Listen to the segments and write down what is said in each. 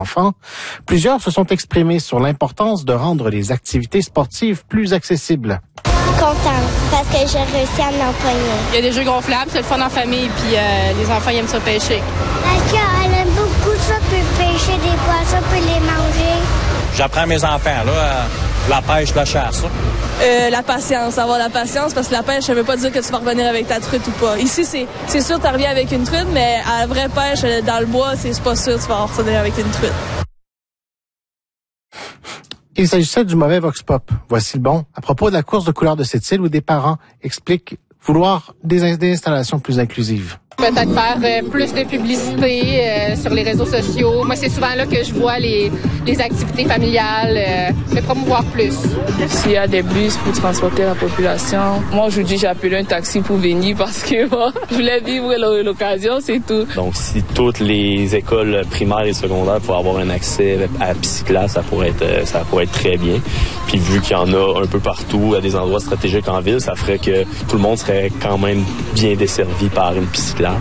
enfants. Plusieurs se sont exprimés sur l'importance de rendre les activités sportives plus accessibles. Contente parce que j'ai réussi à m'empoigner. Il y a des jeux gonflables, c'est le fun en famille, puis les enfants ils aiment ça pêcher. Parce qu'elle aime beaucoup ça, peut pêcher des poissons, peut les manger. J'apprends à mes enfants, là, la pêche, la chasse. La patience, avoir la patience, parce que la pêche, ça veut pas dire que tu vas revenir avec ta truite ou pas. Ici, c'est sûr que tu reviens avec une truite, mais à la vraie pêche, dans le bois, c'est pas sûr que tu vas revenir avec une truite. Il s'agissait du mauvais vox pop. Voici le bon. À propos de la course de couleurs de cette île où des parents expliquent vouloir des installations plus inclusives. Peut-être faire plus de publicité sur les réseaux sociaux. Moi, c'est souvent là que je vois les activités familiales, mais promouvoir plus. S'il y a des bus pour transporter la population, moi, aujourd'hui, j'ai appelé un taxi pour venir parce que je voulais vivre l'occasion, c'est tout. Donc, si toutes les écoles primaires et secondaires pouvaient avoir un accès à la pisciclable, ça pourrait être très bien. Puis, vu qu'il y en a un peu partout, à des endroits stratégiques en ville, ça ferait que tout le monde serait quand même bien desservi par une pisciclable.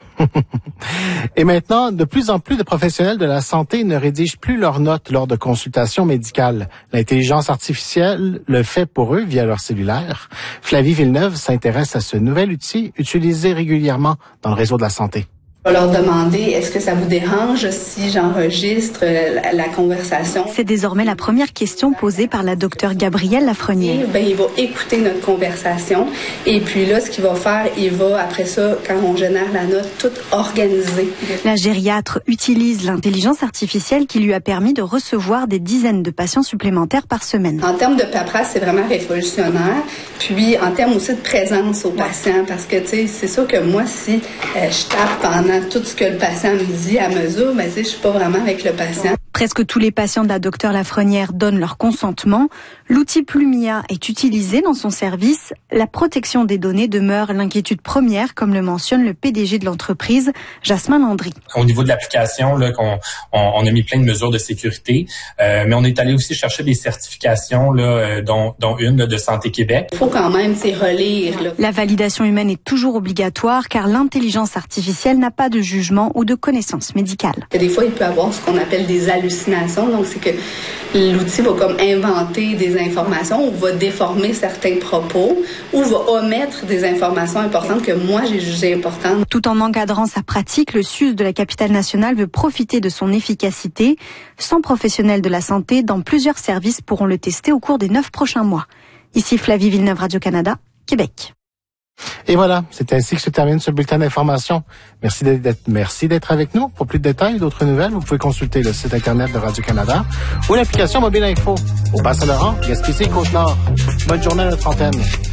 Et maintenant, de plus en plus de professionnels de la santé ne rédigent plus leurs notes lors de consultations médicales. L'intelligence artificielle le fait pour eux via leur cellulaire. Flavie Villeneuve s'intéresse à ce nouvel outil utilisé régulièrement dans le réseau de la santé. On va leur demander, est-ce que ça vous dérange si j'enregistre la conversation? C'est désormais la première question posée par la docteure Gabrielle Lafrenière. Il va écouter notre conversation et puis là, ce qu'il va faire, il va, après ça, quand on génère la note, tout organiser. La gériatre utilise l'intelligence artificielle qui lui a permis de recevoir des dizaines de patients supplémentaires par semaine. En termes de paperasse, c'est vraiment révolutionnaire. Puis, en termes aussi de présence aux patients, parce que, tu sais, c'est sûr que moi, si je tape pendant tout ce que le patient me dit à mesure, mais je suis pas vraiment avec le patient. Presque tous les patients de la docteure Lafrenière donnent leur consentement. L'outil Plumia est utilisé dans son service. La protection des données demeure l'inquiétude première, comme le mentionne le PDG de l'entreprise, Jasmin Landry. Au niveau de l'application, là, on a mis plein de mesures de sécurité, mais on est allé aussi chercher des certifications, là, dont une là, de Santé Québec. Il faut quand même relire. Là. La validation humaine est toujours obligatoire car l'intelligence artificielle n'a pas de jugement ou de connaissance médicale. Des fois, il peut y avoir ce qu'on appelle des hallucinations. Donc, c'est que l'outil va comme inventer des informations ou va déformer certains propos ou va omettre des informations importantes que moi, j'ai jugées importantes. Tout en encadrant sa pratique, le SUS de la capitale nationale veut profiter de son efficacité. 100 professionnels de la santé dans plusieurs services pourront le tester au cours des 9 prochains mois. Ici Flavie Villeneuve, Radio-Canada, Québec. Et voilà, c'est ainsi que se termine ce bulletin d'information. Merci d'être avec nous. Pour plus de détails et d'autres nouvelles, vous pouvez consulter le site Internet de Radio-Canada ou l'application Mobile Info au Bas-Saint-Laurent, Gaspésie, Côte-Nord. Bonne journée à notre antenne.